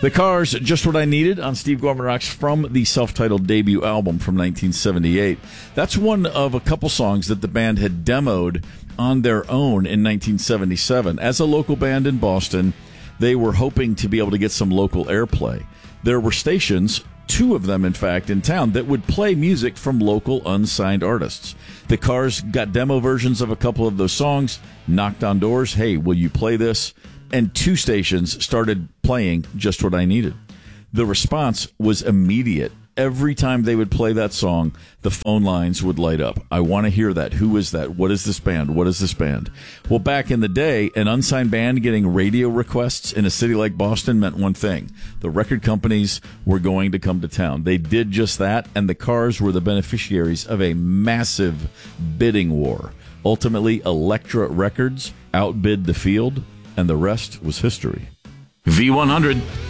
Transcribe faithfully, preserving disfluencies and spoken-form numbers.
The Cars, Just What I Needed on Steve Gorman Rocks from the self-titled debut album from nineteen seventy-eight. That's one of a couple songs that the band had demoed on their own in nineteen seventy-seven. As a local band in Boston, they were hoping to be able to get some local airplay. There were stations, two of them in fact, in town that would play music from local unsigned artists. The Cars got demo versions of a couple of those songs, knocked on doors, hey, will you play this? And two stations started playing Just What I Needed. The response was immediate. Every time they would play that song, the phone lines would light up. I want to hear that. Who is that? What is this band? What is this band? Well, back in the day, an unsigned band getting radio requests in a city like Boston meant one thing. The record companies were going to come to town. They did just that, and the Cars were the beneficiaries of a massive bidding war. Ultimately, Elektra Records outbid the Field, and the rest was history. V one hundred,